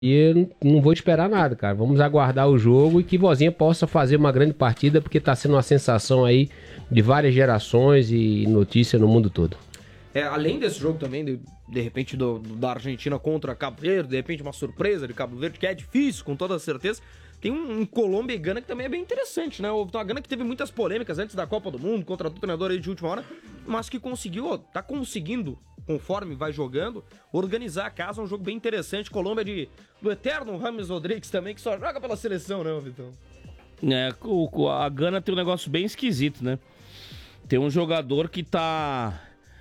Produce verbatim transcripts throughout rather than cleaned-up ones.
E eu não vou esperar nada, cara. Vamos aguardar o jogo e que Vozinha possa fazer uma grande partida, porque tá sendo uma sensação aí de várias gerações e notícia no mundo todo. É, além desse jogo também, de, de repente, do, do, da Argentina contra Cabo Verde, de repente uma surpresa de Cabo Verde, que é difícil, com toda certeza. Tem um, um Colômbia e Gana que também é bem interessante, né? A Gana que teve muitas polêmicas antes da Copa do Mundo, contra o treinador aí de última hora, mas que conseguiu, ó, tá conseguindo, conforme vai jogando, organizar a casa, um jogo bem interessante. Colômbia de, do eterno Rames Rodrigues também, que só joga pela seleção, né, Vitão? É, o, a Gana tem um negócio bem esquisito, né? Tem um jogador que tá...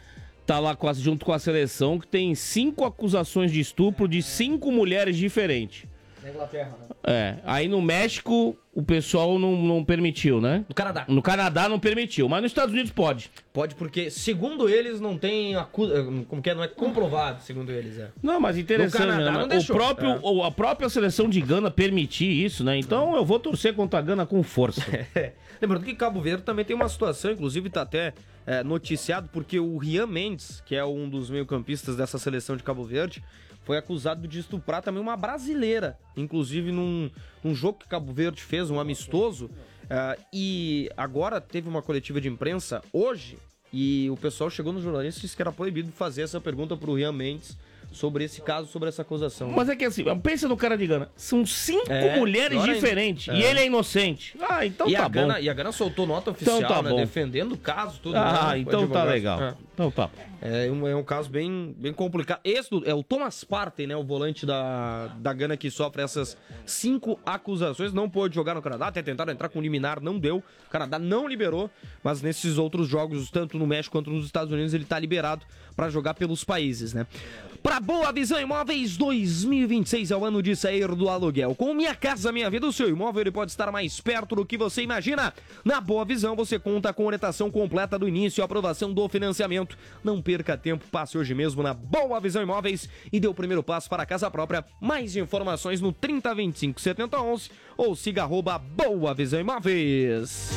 tá lá quase junto com a seleção, que tem cinco acusações de estupro de cinco mulheres diferentes. Na Inglaterra, né? É, aí no México o pessoal não, não permitiu, né? No Canadá. No Canadá não permitiu, mas nos Estados Unidos pode. Pode, porque, segundo eles, não tem acusa... Como que é? Não é comprovado, segundo eles, é. Não, mas interessante, No Canadá né? não O deixou. próprio, É. o- a própria seleção de Gana permitir isso, né? Então eu vou torcer contra a Gana com força. É. Lembrando que Cabo Verde também tem uma situação, inclusive tá até é, noticiado, porque o Rian Mendes, que é um dos meio-campistas dessa seleção de Cabo Verde, foi acusado de estuprar também uma brasileira, inclusive num, num jogo que Cabo Verde fez, um amistoso, é, e agora teve uma coletiva de imprensa hoje, e o pessoal chegou nos jornalistas e disse que era proibido fazer essa pergunta pro Rian Mendes sobre esse caso, sobre essa acusação. Mas é que assim, pensa no cara de Gana. São cinco É, mulheres pior ainda. diferentes. É. E ele é inocente. Ah, então e, tá a bom. Gana, e a Gana soltou nota oficial, Então tá né, bom. defendendo o caso, tudo. Ah, né, então tá advogado. legal. É. Então tá. É um, é um caso bem, bem complicado. Esse do- é o Thomas Partey, né? O volante da, da Gana que sofre essas cinco acusações. Não pôde jogar no Canadá, até tentaram entrar com liminar, não deu. O Canadá não liberou, mas nesses outros jogos, tanto no México quanto nos Estados Unidos, ele tá liberado pra jogar pelos países, né? Pra Boa Visão Imóveis, dois mil e vinte e seis é o ano de sair do aluguel. Com Minha Casa Minha Vida, o seu imóvel ele pode estar mais perto do que você imagina. Na Boa Visão você conta com orientação completa do início e aprovação do financiamento. Não perca tempo, passe hoje mesmo na Boa Visão Imóveis e dê o primeiro passo para a casa própria. Mais informações no trinta, vinte e cinco, setenta, onze ou siga arroba Boa Visão Imóveis.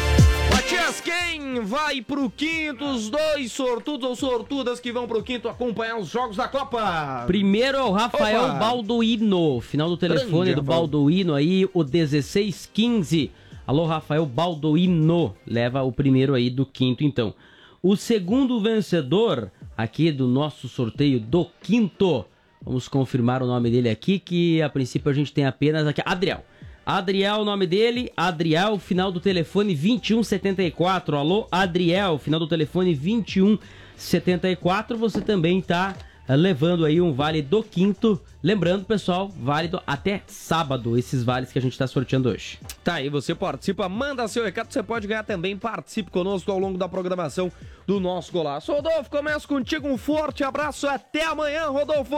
Matias, quem vai pro quinto? Os dois sortudos ou sortudas que vão pro quinto acompanhar os jogos da Copa. Primeiro é o Rafael Opa! Balduino. Final do telefone Grande, do Rafael. Balduino aí, o dezesseis quinze. Alô, Rafael Balduino. Leva o primeiro aí do quinto, então. O segundo vencedor aqui do nosso sorteio do quinto. Vamos confirmar o nome dele aqui, que a princípio a gente tem apenas aqui. Adriel. Adriel, o nome dele, Adriel, final do telefone vinte e um setenta e quatro. Alô, Adriel, final do telefone vinte e um setenta e quatro. Você também tá eh, levando aí um vale do quinto. Lembrando, pessoal, válido até sábado, esses vales que a gente tá sorteando hoje. Tá aí, você participa, manda seu recado, você pode ganhar também, participe conosco ao longo da programação do nosso Golaço. Rodolfo, começa contigo, um forte abraço, até amanhã, Rodolfo!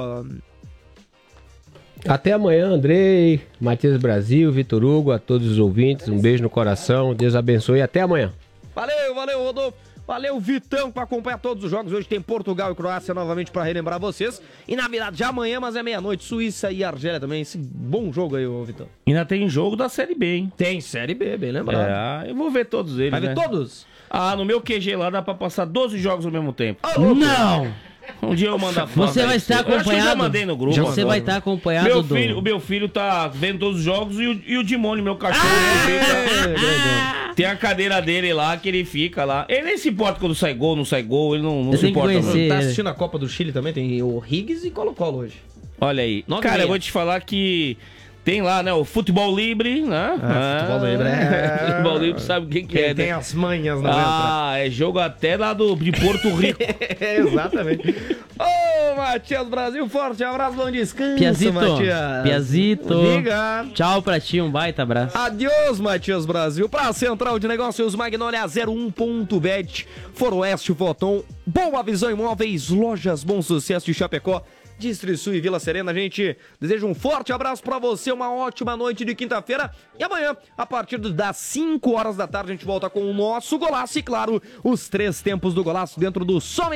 Até amanhã, Andrei, Matias Brasil, Vitor Hugo, a todos os ouvintes, um beijo no coração, Deus abençoe e até amanhã. Valeu, valeu, Rodolfo! Valeu, Vitão, para acompanhar todos os jogos. Hoje tem Portugal e Croácia novamente para relembrar vocês. E na verdade, já amanhã, mas é meia-noite, Suíça e Argélia também. Esse bom jogo aí, ô Vitão. Ainda tem jogo da Série B, hein? Tem Série B, bem lembrado. É, eu vou ver todos eles, Vai ver né? todos? Ah, no meu Q G lá dá pra passar doze jogos ao mesmo tempo. Não! Um dia eu mando a foto. Você vai aí. estar Eu acho que eu acompanhado. já mandei no grupo. Você vai estar acompanhado Meu do... filho, o meu filho tá vendo todos os jogos e o, e o Dimone, meu cachorro, Ah! ele fica- tem a cadeira dele lá que ele fica lá. Ele nem se importa quando sai gol, não sai gol, ele não, não Eu se tenho que importa. não. conhecer. Tá ele. assistindo a Copa do Chile também? Tem o Higgs e Colo-Colo hoje. Olha aí. Nove e Cara, meia. eu vou te falar que tem lá, né, o futebol livre, né? Ah, futebol livre, é. Futebol livre, sabe o que, que é, Tem né? as manhas na Ah, é jogo até lá do, de Porto Rico. É, exatamente. Ô, Matias Brasil, forte abraço, bom descanso, Piazito, Matias. Piazito. Liga. Tchau pra ti, um baita abraço. Adeus, Matias Brasil. Pra Central de Negócios, Magnolia zero um ponto bet, Foroeste, Voton, Boa Visão Imóveis, Lojas Bom Sucesso de Chapecó, Distrisul e Vila Serena. A gente deseja um forte abraço pra você, uma ótima noite de quinta-feira. E amanhã, a partir das cinco horas da tarde, a gente volta com o nosso Golaço e, claro, os três tempos do Golaço dentro do Som